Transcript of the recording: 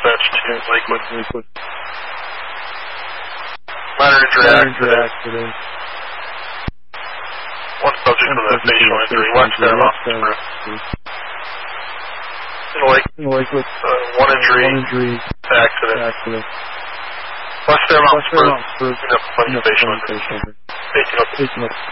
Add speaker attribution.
Speaker 1: dispatch to Lakewood. Minor injury accident. One subject with a facial injury. Watch that officer. In Lakewood. One injury. Accident. Watch that officer. Facial injury. Taking up.